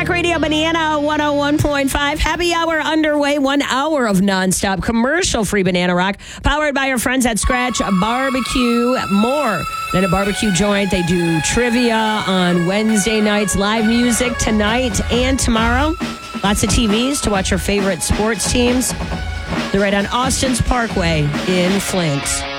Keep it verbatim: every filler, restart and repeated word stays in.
Talk Radio Banana one oh one point five. Happy hour underway. One hour of nonstop commercial-free Banana Rock, powered by our friends at Scratch Barbecue. More than a barbecue joint. They do trivia on Wednesday nights, live music tonight and tomorrow. Lots of T Vs to watch your favorite sports teams. They're right on Austin's Parkway in Flint.